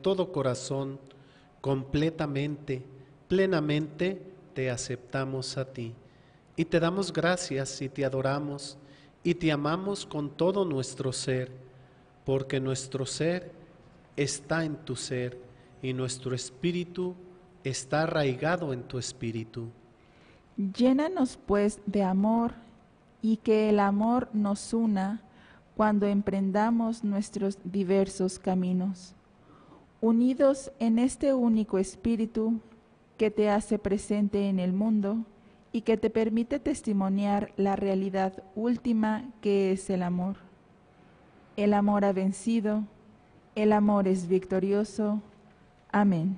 todo corazón, completamente, plenamente, te aceptamos a ti. Y te damos gracias y te adoramos y te amamos con todo nuestro ser, porque nuestro ser está en tu ser y nuestro espíritu está arraigado en tu espíritu. Llénanos pues de amor y que el amor nos una cuando emprendamos nuestros diversos caminos, unidos en este único espíritu que te hace presente en el mundo y que te permite testimoniar la realidad última que es el amor. El amor ha vencido, el amor es victorioso. Amén.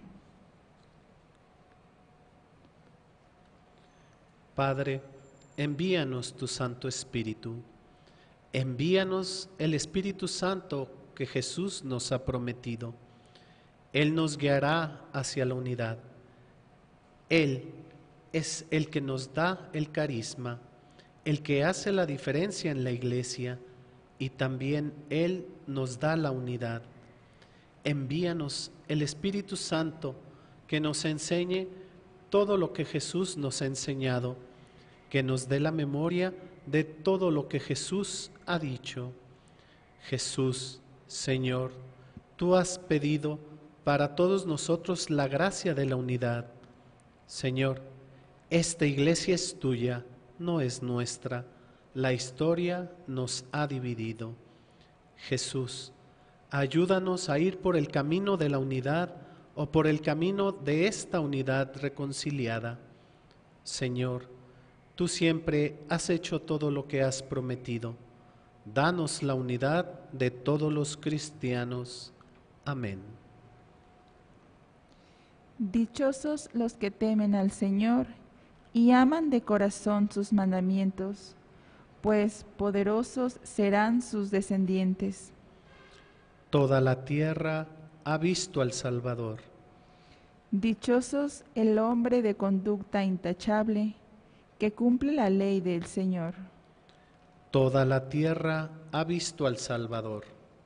Padre, envíanos tu Santo Espíritu. Envíanos el Espíritu Santo que Jesús nos ha prometido. Él nos guiará hacia la unidad. Él es el que nos da el carisma, el que hace la diferencia en la iglesia, y también Él nos da la unidad. Envíanos el Espíritu Santo que nos enseñe todo lo que Jesús nos ha enseñado, que nos dé la memoria de todo lo que Jesús ha dicho. Jesús, Señor, tú has pedido para todos nosotros la gracia de la unidad. Señor, esta iglesia es tuya, no es nuestra. La historia nos ha dividido. Jesús, ayúdanos a ir por el camino de la unidad o por el camino de esta unidad reconciliada. Señor, tú siempre has hecho todo lo que has prometido. Danos la unidad de todos los cristianos. Amén. Dichosos los que temen al Señor y aman de corazón sus mandamientos, pues poderosos serán sus descendientes. Toda la tierra ha visto al Salvador. Dichosos el hombre de conducta intachable, que cumple la ley del Señor. Toda la tierra ha visto al Salvador.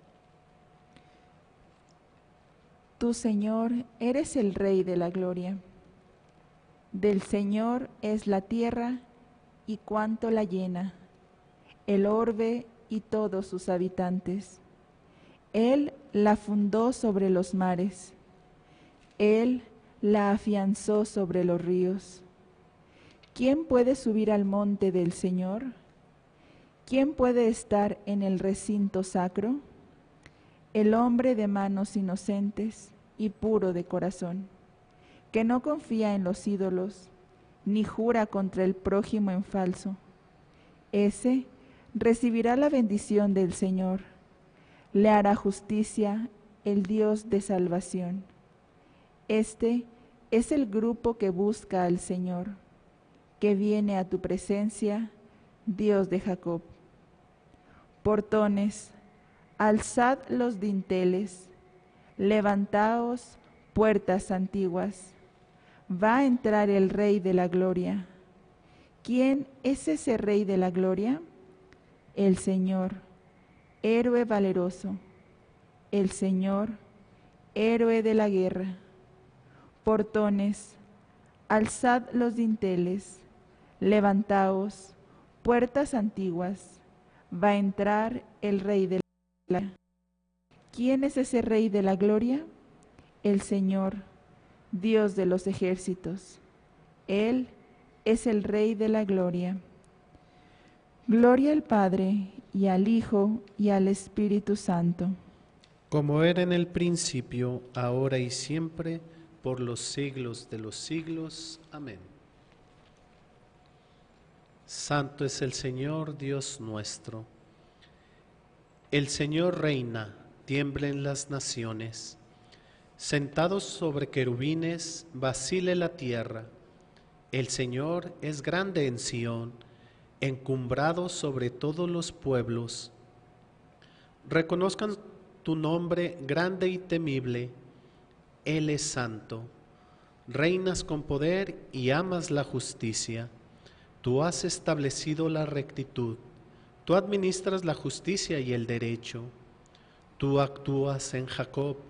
Tú, Señor, eres el Rey de la gloria. Del Señor es la tierra y cuanto la llena, el orbe y todos sus habitantes. Él la fundó sobre los mares, Él la afianzó sobre los ríos. ¿Quién puede subir al monte del Señor? ¿Quién puede estar en el recinto sacro? El hombre de manos inocentes y puro de corazón, que no confía en los ídolos, ni jura contra el prójimo en falso. Ese recibirá la bendición del Señor. Le hará justicia el Dios de salvación. Este es el grupo que busca al Señor, que viene a tu presencia, Dios de Jacob. Portones, alzad los dinteles, levantaos, puertas antiguas. Va a entrar el Rey de la gloria. ¿Quién es ese Rey de la gloria? El Señor, héroe valeroso. El Señor, héroe de la guerra. Portones, alzad los dinteles, levantaos, puertas antiguas. Va a entrar el Rey de la gloria. ¿Quién es ese Rey de la gloria? El Señor, Dios de los ejércitos. Él es el Rey de la gloria. Gloria al Padre, y al Hijo, y al Espíritu Santo. Como era en el principio, ahora y siempre, por los siglos de los siglos. Amén. Santo es el Señor, Dios nuestro. El Señor reina, tiemblen las naciones. Sentados sobre querubines, vacile la tierra. El Señor es grande en Sión, encumbrado sobre todos los pueblos. Reconozcan tu nombre grande y temible. Él es santo. Reinas con poder y amas la justicia. Tú has establecido la rectitud. Tú administras la justicia y el derecho. Tú actúas en Jacob